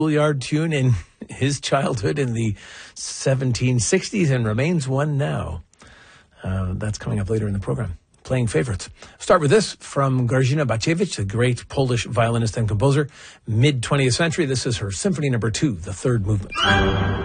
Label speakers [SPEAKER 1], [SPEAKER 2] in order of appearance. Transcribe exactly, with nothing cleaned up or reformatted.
[SPEAKER 1] schoolyard tune in his childhood in the seventeen sixties and remains one now. Uh, that's coming up later in the program. Playing favorites. Start with this from Grażyna Bacewicz, the great Polish violinist and composer, mid-twentieth century. This is her Symphony Number Two, the third movement.